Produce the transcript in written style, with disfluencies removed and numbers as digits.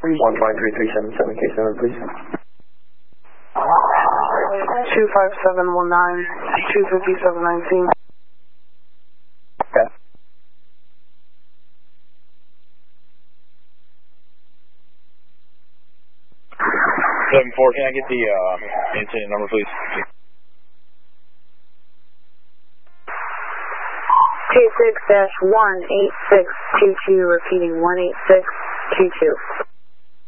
15337, please. 25719, 25719. Okay. 74, can I get the incident number, please? 26-18622, repeating 18622.